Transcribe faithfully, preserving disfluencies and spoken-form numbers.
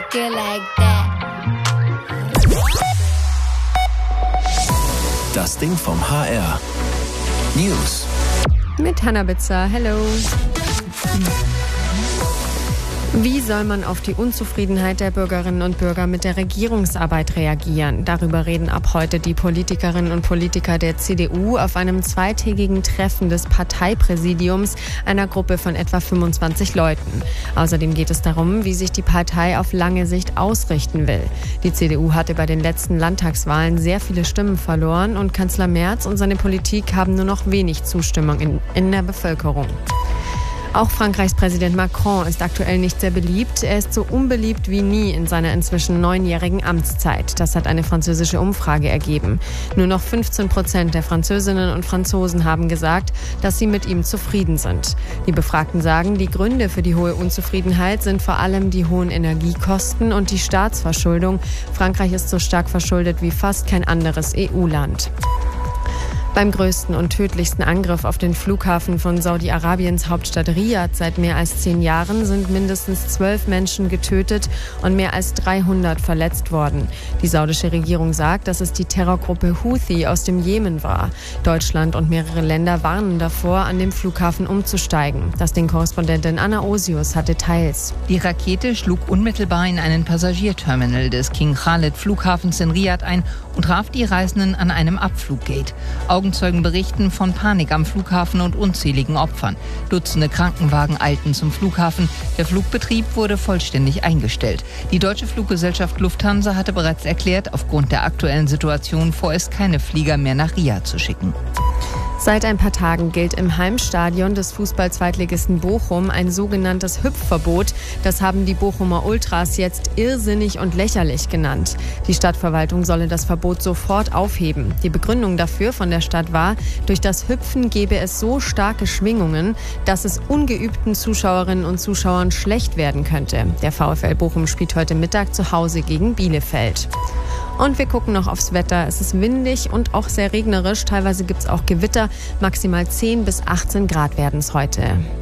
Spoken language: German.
like it like that. Das Ding vom H R. News. Mit Hannah Bitzer. Hello. Wie soll man auf die Unzufriedenheit der Bürgerinnen und Bürger mit der Regierungsarbeit reagieren? Darüber reden ab heute die Politikerinnen und Politiker der C D U auf einem zweitägigen Treffen des Parteipräsidiums einer Gruppe von etwa fünfundzwanzig Leuten. Außerdem geht es darum, wie sich die Partei auf lange Sicht ausrichten will. Die C D U hatte bei den letzten Landtagswahlen sehr viele Stimmen verloren und Kanzler Merz und seine Politik haben nur noch wenig Zustimmung in, in der Bevölkerung. Auch Frankreichs Präsident Macron ist aktuell nicht sehr beliebt. Er ist so unbeliebt wie nie in seiner inzwischen neunjährigen Amtszeit. Das hat eine französische Umfrage ergeben. Nur noch fünfzehn Prozent der Französinnen und Franzosen haben gesagt, dass sie mit ihm zufrieden sind. Die Befragten sagen, die Gründe für die hohe Unzufriedenheit sind vor allem die hohen Energiekosten und die Staatsverschuldung. Frankreich ist so stark verschuldet wie fast kein anderes E U-Land. Beim größten und tödlichsten Angriff auf den Flughafen von Saudi-Arabiens Hauptstadt Riad seit mehr als zehn Jahren sind mindestens zwölf Menschen getötet und mehr als dreihundert verletzt worden. Die saudische Regierung sagt, dass es die Terrorgruppe Houthi aus dem Jemen war. Deutschland und mehrere Länder warnen davor, an dem Flughafen umzusteigen. Das Ding-Korrespondentin Anna Osius hat Details. Die Rakete schlug unmittelbar in einen Passagierterminal des King Khalid Flughafens in Riad ein und traf die Reisenden an einem Abfluggate. Augenzeugen berichten von Panik am Flughafen und unzähligen Opfern. Dutzende Krankenwagen eilten zum Flughafen. Der Flugbetrieb wurde vollständig eingestellt. Die deutsche Fluggesellschaft Lufthansa hatte bereits erklärt, aufgrund der aktuellen Situation vorerst keine Flieger mehr nach Riad zu schicken. Seit ein paar Tagen gilt im Heimstadion des Fußball-Zweitligisten Bochum ein sogenanntes Hüpfverbot. Das haben die Bochumer Ultras jetzt irrsinnig und lächerlich genannt. Die Stadtverwaltung solle das Verbot sofort aufheben. Die Begründung dafür von der Stadt war, durch das Hüpfen gebe es so starke Schwingungen, dass es ungeübten Zuschauerinnen und Zuschauern schlecht werden könnte. Der VfL Bochum spielt heute Mittag zu Hause gegen Bielefeld. Und wir gucken noch aufs Wetter. Es ist windig und auch sehr regnerisch. Teilweise gibt es auch Gewitter. Maximal zehn bis achtzehn Grad werden es heute.